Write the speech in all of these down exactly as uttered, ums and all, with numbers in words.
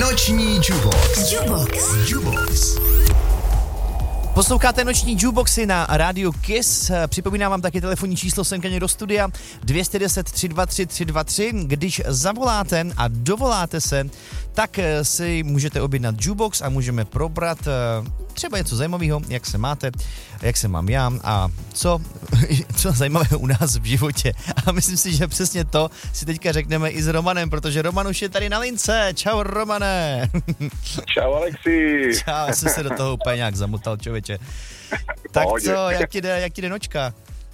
Noční Jukebox. Jukebox. Jukebox. Posloucháte Noční Jukeboxy na rádiu Kiss. Připomínám vám taky telefonní číslo semkaně do studia dvě jedna nula tři dva tři tři dva tři. Když zavoláte a dovoláte se, tak si můžete objednat Jukebox a můžeme probrat třeba něco zajímavého, jak se máte, jak se mám já a co, co zajímavého u nás v životě. A myslím si, že přesně to si teďka řekneme i s Romanem, protože Roman už je tady na lince. Čau, Romane. Čau, Alexi. Čau, jsem se do toho úplně nějak zamotal, člověče. Tak Pohodě. co, jak ti jde, jak ti jde nočka?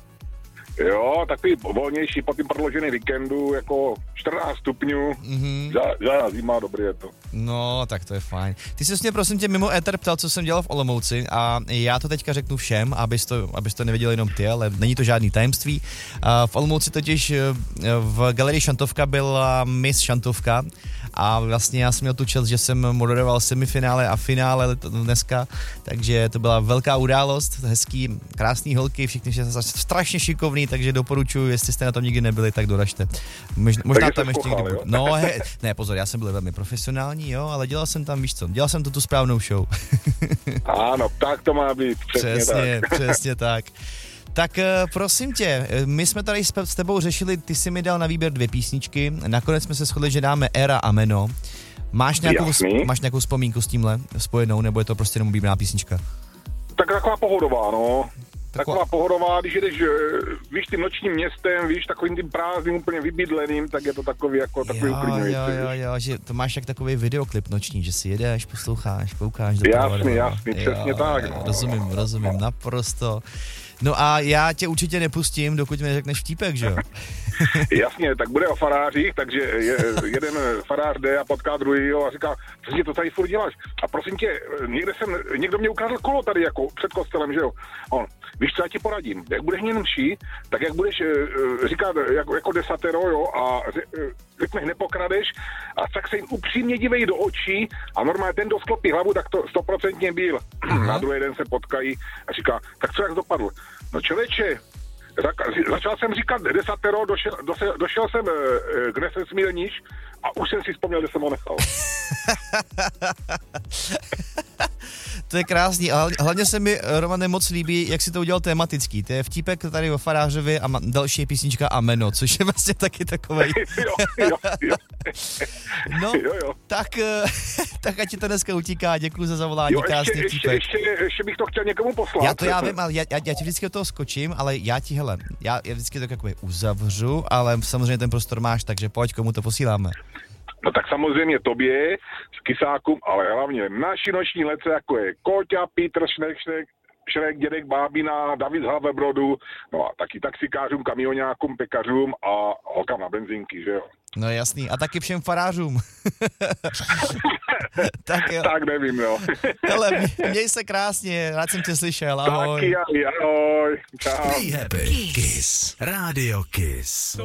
Jo, takový volnější po tím prodloužený víkendu, jako čtrnáct stupňů, mm-hmm. žádná zima, dobrý je to. No, tak to je fajn. Ty jsi mě prosím tě mimo éter ptal, co jsem dělal v Olomouci a já to teďka řeknu všem, abys to, abys to nevěděl jenom ty, ale není to žádný tajemství. V Olomouci totiž v galerii Šantovka byla Miss Šantovka a vlastně já jsem měl tu čest, že jsem moderoval semifinále a finále dneska, takže to byla velká událost, hezký, krásný holky, všichni strašně šikovný, takže doporučuji, jestli jste na tom nikdy nebyli, tak doražte. Možná, možná tam ještě někdy budu. No, he, ne, pozor, já jsem byl velmi profesionální, jo, ale dělal jsem tam, víš co, dělal jsem to tu správnou show. Ano, tak to má být, přesně, přesně tak. Přesně tak. Tak prosím tě, my jsme tady s tebou řešili, ty jsi mi dal na výběr dvě písničky, nakonec jsme se shodli, že dáme Era a Meno. Máš nějakou, máš nějakou vzpomínku s tímhle spojenou, nebo je to prostě jenom oblíbená písnička? Tak taková pohodová, no. Taková, taková pohodová, když jdeš, víš, tím nočním městem, víš, takovým tím prázdným, úplně vybydleným, tak je to takový jako takový uklidňující. Jo, jo, jo, že to máš jak takový videoklip noční, že si jedeš, posloucháš, koukáš do toho. Jasný, jasný, jasný, přesně tak. No. Rozumím, rozumím, naprosto. No a já tě určitě nepustím, dokud mi neřekneš vtípek, že jo? Jasně, tak bude o farářích, takže je, jeden farář jde a potká druhýho a říká, co si to tady furt děláš? A prosím tě, někde jsem, někdo mě ukradl kolo tady jako před kostelem, že jo? On, víš, co já ti poradím, jak budeš měn mší, tak jak budeš říkat jako, jako desatero, jo, a řekneš nepokradeš, a tak se jim upřímně dívej do očí a normálně ten, kdo sklopí hlavu, tak to stoprocentně byl. Na druhý den se potkají a říká, tak co, jak dopadl? No člověče, začal jsem říkat desatero, došel, došel, došel jsem k nesesmírníš a už jsem si vzpomněl, že jsem ho nechal. To je krásný, a hlavně se mi, Romane, moc líbí, jak si to udělal tematický. To je vtípek tady o farářovi a další písnička a Meno, což je vlastně taky takovej. jo, jo, jo. No, jo, jo. tak, tak ať ti to dneska utíká, děkuji za zavolání, jo, krásný ještě, vtípek. Ještě, ještě, ještě bych to chtěl někomu poslat. Já to já vím, ale já, já, já ti vždycky do toho skočím, ale já ti, hele, já, já vždycky to jakoby uzavřu, ale samozřejmě ten prostor máš, takže pojď, komu to posíláme. No tak samozřejmě tobě, s Kysákům, ale hlavně naši noční lece, jako je Kóťa, Pítr, Šnek, Šnek, Šrek, dědek Bábina, David z Havebrodu, no a taky taxikářům, kamionákům, pekařům a holkám na benzínky, že jo. No jasný, a taky všem farářům. tak jo. Tak nevím, jo. Hele, měj se krásně, rád jsem tě slyšel, ahoj. Taky, ahoj, čau. Be happy. Kiss. Radio Kiss.